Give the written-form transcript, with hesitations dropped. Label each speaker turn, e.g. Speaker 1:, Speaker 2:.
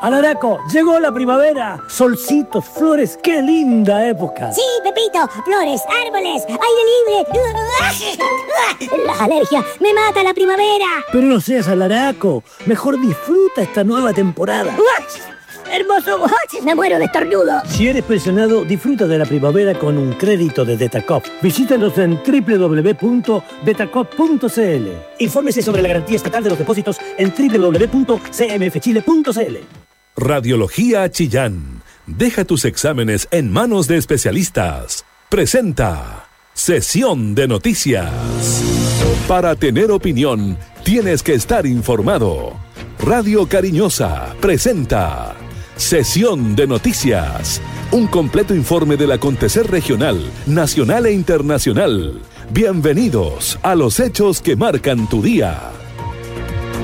Speaker 1: Alaraco, llegó la primavera. Solcitos, flores, qué linda época.
Speaker 2: Sí, Pepito, flores, árboles, aire libre. La alergia, me mata la primavera.
Speaker 1: Pero no seas alaraco, mejor disfruta esta nueva temporada.
Speaker 2: Hermoso, me muero de estornudo.
Speaker 1: Si eres pensionado, disfruta de la primavera con un crédito de Betacop. Visítanos en www.betacop.cl. Infórmese sobre la garantía estatal de los depósitos en www.cmfchile.cl.
Speaker 3: Radiología Chillán. Deja tus exámenes en manos de especialistas. Presenta Sesión de Noticias. Para tener opinión, tienes que estar informado. Radio Cariñosa presenta Sesión de Noticias. Un completo informe del acontecer regional, nacional e internacional. Bienvenidos a los hechos que marcan tu día.